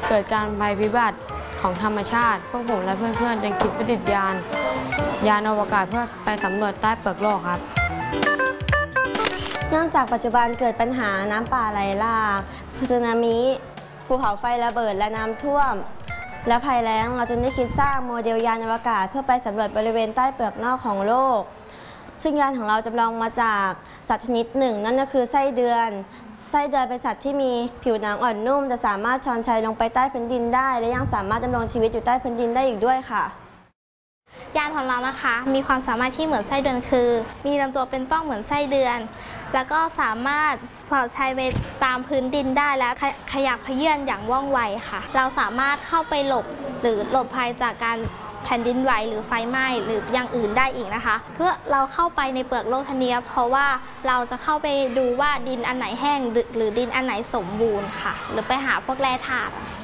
เกิดการภัยพิบัติของธรรมชาติพวกผมและเพื่อนๆจึงคิดประดิษฐ์ยานอวกาศเพื่อไปสำรวจใต้เปลือกโลกครับเนื่องจากปัจจุบันเกิดปัญหาน้ำป่าไหลหลากสึนามิภูเขาไฟระเบิดและน้ำท่วมและภัยแล้งเราจึงได้คิดสร้างโมเดลยานอวกาศเพื่อไปสำรวจบริเวณใต้เปลือกนอกของโลกซึ่งยานของเราจำลองมาจากสัตว์ชนิดหนึ่งนั่นก็คือไส้เดือนเป็นสัตว์ที่มีผิวหนังอ่อนนุ่มจะสามารถช้อนชัยลงไปใต้พื้นดินได้และยังสามารถดำรงชีวิตอยู่ใต้พื้นดินได้อีกด้วยค่ะยานของเรานะคะมีความสามารถที่เหมือนไส้เดือนคือมีลำตัวเป็นป้องเหมือนไส้เดือนแล้วก็สามารถสอดชัยไปตามพื้นดินได้และขยับเขยื้อนอย่างว่องไวค่ะเราสามารถเข้าไปหลบหรือหลบภัยจากการแผ่นดินไหวหรือไฟไหม้หรืออย่างอื่นได้อีกนะคะเพื่อเราเข้าไปในเปลือกโลกทันทีเพราะว่าเราจะเข้าไปดูว่าดินอันไหนแห้งหรือดินอันไหนสมบูรณ์ค่ะหรือไปหาพวกแร่ธาตุ